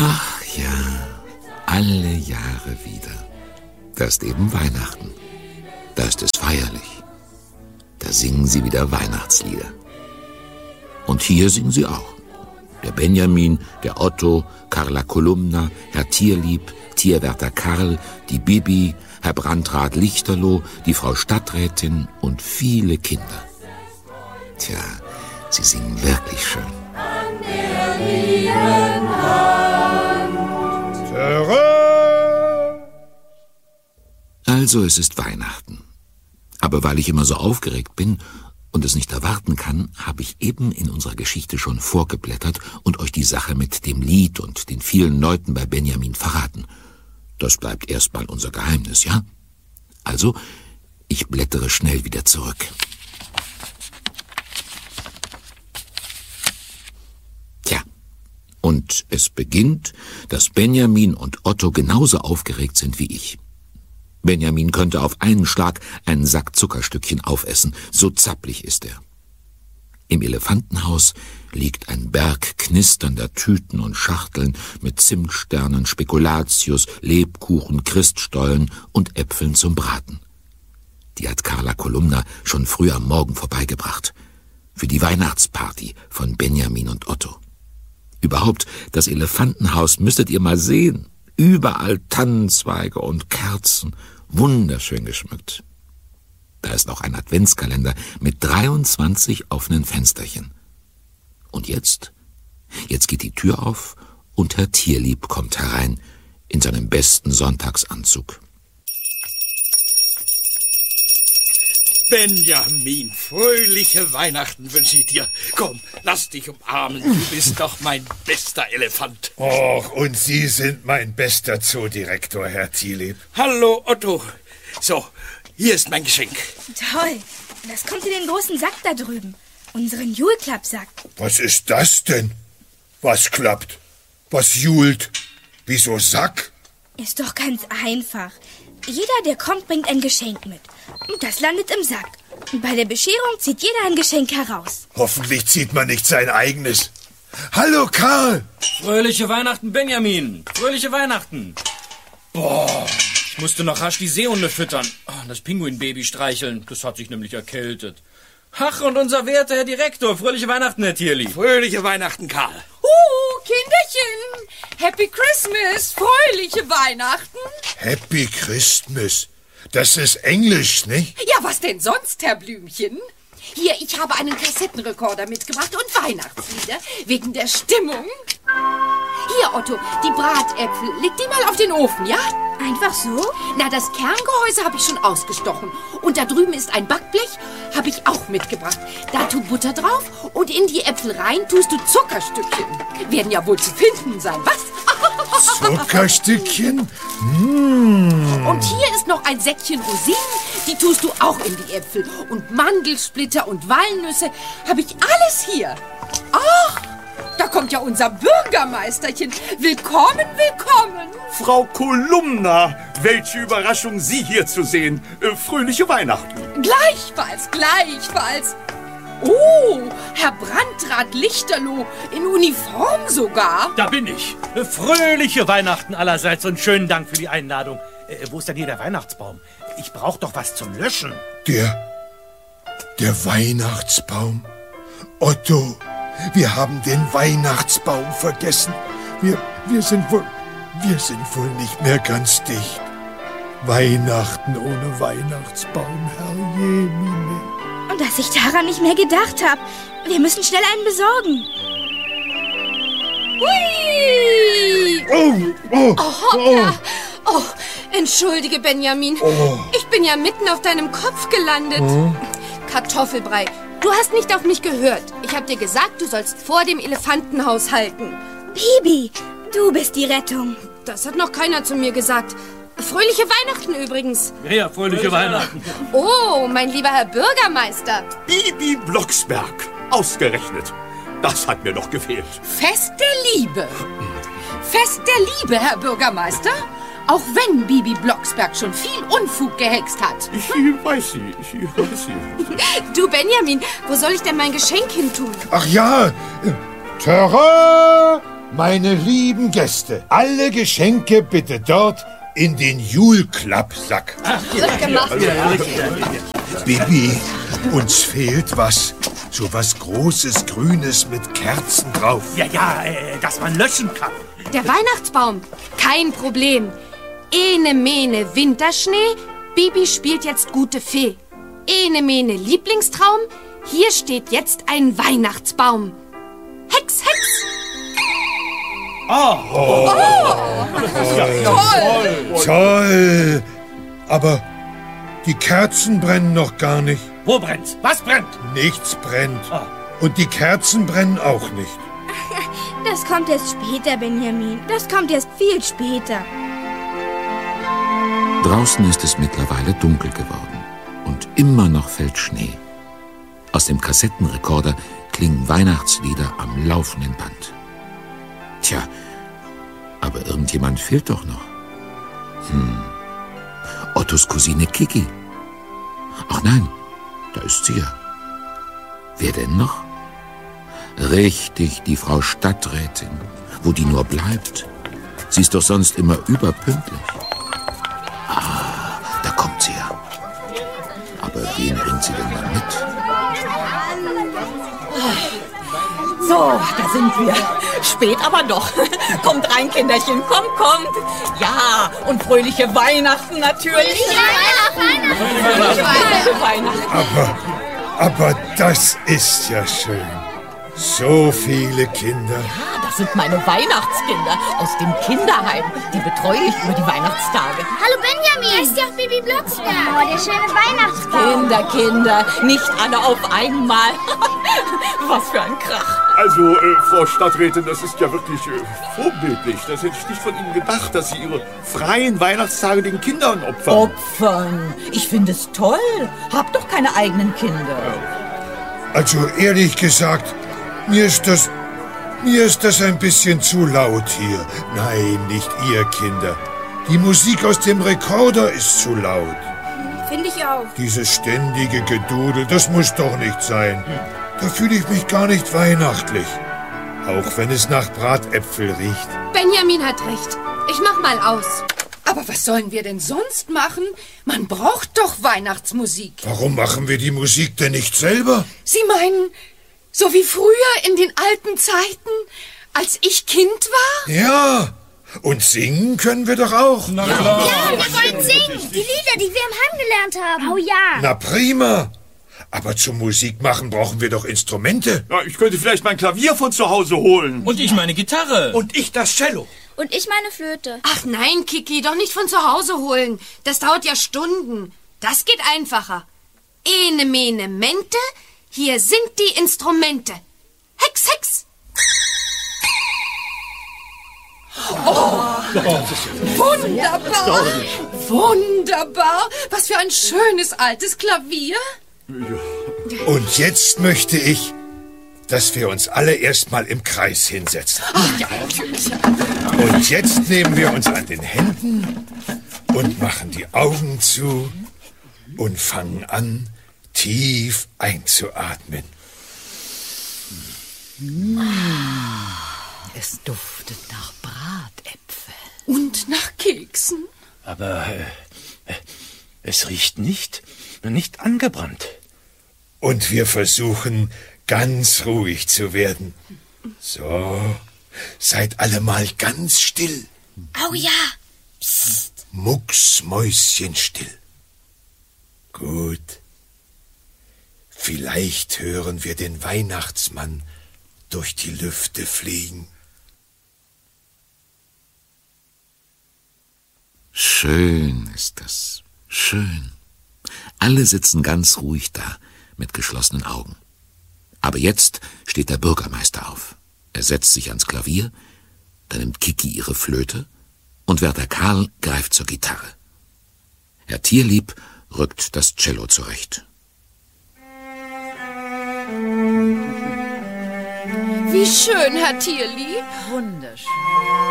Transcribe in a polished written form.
Ach ja, alle Jahre wieder. Da ist eben Weihnachten. Da ist es feierlich. Da singen sie wieder Weihnachtslieder. Und hier singen sie auch. Der Benjamin, der Otto, Carla Kolumna, Herr Tierlieb, Tierwärter Karl, die Bibi, Herr Brandrat Lichterloh, die Frau Stadträtin und viele Kinder. Tja, sie singen wirklich schön. An der lieben Hand. Also, es ist Weihnachten. Aber weil ich immer so aufgeregt bin und es nicht erwarten kann, habe ich eben in unserer Geschichte schon vorgeblättert und euch die Sache mit dem Lied und den vielen Leuten bei Benjamin verraten. Das bleibt erstmal unser Geheimnis, ja? Also, ich blättere schnell wieder zurück. Tja, und es beginnt, dass Benjamin und Otto genauso aufgeregt sind wie ich. Benjamin könnte auf einen Schlag einen Sack Zuckerstückchen aufessen, so zappelig ist er. Im Elefantenhaus liegt ein Berg knisternder Tüten und Schachteln mit Zimtsternen, Spekulatius, Lebkuchen, Christstollen und Äpfeln zum Braten. Die hat Carla Kolumna schon früh am Morgen vorbeigebracht. Für die Weihnachtsparty von Benjamin und Otto. Überhaupt, das Elefantenhaus müsstet ihr mal sehen. Überall Tannenzweige und Kerzen, wunderschön geschmückt. Da ist auch ein Adventskalender mit 23 offenen Fensterchen. Und jetzt? Jetzt geht die Tür auf und Herr Tierlieb kommt herein in seinem besten Sonntagsanzug. Benjamin, fröhliche Weihnachten wünsche ich dir. Komm, lass dich umarmen, du bist doch mein bester Elefant. Och, und Sie sind mein bester Zoodirektor, Herr Tierlieb. Hallo, Otto. So, hier ist mein Geschenk. Toll, das kommt in den großen Sack da drüben. Unseren Julklappsack. Was ist das denn? Was klappt? Was jult? Wieso Sack? Ist doch ganz einfach. Jeder, der kommt, bringt ein Geschenk mit. Und das landet im Sack. Und bei der Bescherung zieht jeder ein Geschenk heraus. Hoffentlich zieht man nicht sein eigenes. Hallo, Karl! Fröhliche Weihnachten, Benjamin! Fröhliche Weihnachten! Boah, ich musste noch rasch die Seehunde füttern. Das Pinguinbaby streicheln. Das hat sich nämlich erkältet. Ach, und unser werter Herr Direktor. Fröhliche Weihnachten, Herr Tierli. Fröhliche Weihnachten, Karl. Kinderchen! Happy Christmas! Fröhliche Weihnachten! Happy Christmas. Das ist Englisch, nicht? Ja, was denn sonst, Herr Blümchen? Hier, ich habe einen Kassettenrekorder mitgebracht und Weihnachtslieder wegen der Stimmung. Hier, Otto, die Bratäpfel. Leg die mal auf den Ofen, ja? Einfach so? Na, das Kerngehäuse habe ich schon ausgestochen. Und da drüben ist ein Backblech, habe ich auch mitgebracht. Da tu Butter drauf und in die Äpfel rein tust du Zuckerstückchen. Werden ja wohl zu finden sein, was? Zuckerstückchen? Und hier ist noch ein Säckchen Rosinen, die tust du auch in die Äpfel. Und Mandelsplitter und Walnüsse habe ich alles hier. Ach, da kommt ja unser Bürgermeisterchen. Willkommen, willkommen. Frau Kolumna, welche Überraschung, Sie hier zu sehen. Fröhliche Weihnachten. Gleichfalls, gleichfalls. Oh, Herr Brandrat Lichterloh, in Uniform sogar. Da bin ich. Fröhliche Weihnachten allerseits und schönen Dank für die Einladung. Wo ist denn hier der Weihnachtsbaum? Ich brauche doch was zum Löschen. Der Weihnachtsbaum. Otto, wir haben den Weihnachtsbaum vergessen. Wir sind wohl nicht mehr ganz dicht. Weihnachten ohne Weihnachtsbaum, Herrjemine. Und dass ich daran nicht mehr gedacht habe. Wir müssen schnell einen besorgen. Hui! Oh, Hoppla! Oh, entschuldige, Benjamin. Ich bin ja mitten auf deinem Kopf gelandet. Kartoffelbrei, du hast nicht auf mich gehört. Ich habe dir gesagt, du sollst vor dem Elefantenhaus halten. Bibi, du bist die Rettung. Das hat noch keiner zu mir gesagt. Fröhliche Weihnachten übrigens. Ja, fröhliche Weihnachten. Oh, mein lieber Herr Bürgermeister. Bibi Blocksberg, ausgerechnet. Das hat mir noch gefehlt. Fest der Liebe. Fest der Liebe, Herr Bürgermeister. Auch wenn Bibi Blocksberg schon viel Unfug gehext hat. Ich weiß sie. Du, Benjamin, wo soll ich denn mein Geschenk hin tun? Ach ja, Terrain! Meine lieben Gäste, alle Geschenke bitte dort in den Julklappsack. Bibi, uns fehlt was. So was Großes, Grünes mit Kerzen drauf. Ja, dass man löschen kann. Der Weihnachtsbaum, kein Problem. Ene mene Winterschnee, Bibi spielt jetzt gute Fee. Ene mene Lieblingstraum, hier steht jetzt ein Weihnachtsbaum. Hex, Hex! Toll! Aber die Kerzen brennen noch gar nicht. Wo brennt's? Was brennt? Nichts brennt. Und die Kerzen brennen auch nicht. Das kommt erst später, Benjamin. Das kommt erst viel später. Draußen ist es mittlerweile dunkel geworden und immer noch fällt Schnee. Aus dem Kassettenrekorder klingen Weihnachtslieder am laufenden Band. Tja, aber irgendjemand fehlt doch noch. Ottos Cousine Kiki. Ach nein, da ist sie ja. Wer denn noch? Richtig, die Frau Stadträtin. Wo die nur bleibt. Sie ist doch sonst immer überpünktlich. Da kommt sie ja. Aber wen bringt sie denn mal mit? So, da sind wir. Spät aber doch. Kommt rein, Kinderchen, kommt. Ja, und fröhliche Weihnachten natürlich. Fröhliche Weihnachten. Aber das ist ja schön. So viele Kinder. Ja, das sind meine Weihnachtskinder aus dem Kinderheim. Die betreue ich über die Weihnachtstage. Hallo Benjamin! Da ist ja auch Bibi Blocksberg. Oh, der schöne Weihnachtsbaum. Kinder, nicht alle auf einmal. Was für ein Krach. Also, Frau Stadträtin, das ist ja wirklich vorbildlich. Das hätte ich nicht von Ihnen gedacht, dass Sie Ihre freien Weihnachtstage den Kindern opfern. Opfern? Ich finde es toll. Hab doch keine eigenen Kinder. Also ehrlich gesagt, mir ist das ein bisschen zu laut hier. Nein, nicht ihr Kinder. Die Musik aus dem Rekorder ist zu laut. Finde ich auch. Dieses ständige Gedudel, das muss doch nicht sein. Da fühle ich mich gar nicht weihnachtlich. Auch wenn es nach Bratäpfel riecht. Benjamin hat recht. Ich mach mal aus. Aber was sollen wir denn sonst machen? Man braucht doch Weihnachtsmusik. Warum machen wir die Musik denn nicht selber? Sie meinen, so wie früher in den alten Zeiten, als ich Kind war? Ja, und singen können wir doch auch. Ja, wir wollen singen. Die Lieder, die wir im Heim gelernt haben. Oh ja. Na prima. Aber zum Musik machen brauchen wir doch Instrumente. Ja, ich könnte vielleicht mein Klavier von zu Hause holen. Und ich meine Gitarre. Und ich das Cello. Und ich meine Flöte. Ach nein, Kiki, doch nicht von zu Hause holen. Das dauert ja Stunden. Das geht einfacher. Ene mene mente, hier sind die Instrumente. Hex, Hex. Oh, wunderbar. Wunderbar. Was für ein schönes altes Klavier. Und jetzt möchte ich, dass wir uns alle erstmal im Kreis hinsetzen. Ach ja, natürlich. Und jetzt nehmen wir uns an den Händen und machen die Augen zu und fangen an, tief einzuatmen. Es duftet nach Bratäpfel. Und nach Keksen. Aber es riecht nicht angebrannt. Und wir versuchen, ganz ruhig zu werden. So, seid alle mal ganz still. Oh ja. Psst. Mucksmäuschenstill. Gut. Vielleicht hören wir den Weihnachtsmann durch die Lüfte fliegen. Schön ist das. Schön. Alle sitzen ganz ruhig da, mit geschlossenen Augen. Aber jetzt steht der Bürgermeister auf. Er setzt sich ans Klavier, dann nimmt Kiki ihre Flöte und Wärter Karl greift zur Gitarre. Herr Tierlieb rückt das Cello zurecht. Wie schön, Herr Tierlieb. Wunderschön.